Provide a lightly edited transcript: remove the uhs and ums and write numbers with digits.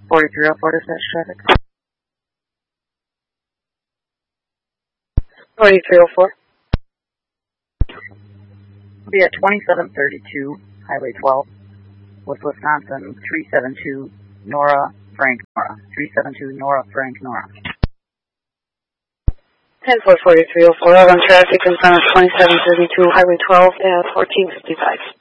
4304 dispatch traffic. 4304. We'll be at 2732 Highway 12, West Wisconsin 372 Nora Frank Nora. 372 Nora Frank Nora. 10-4 4304 on traffic in front of 2732 Highway 12 at 1455.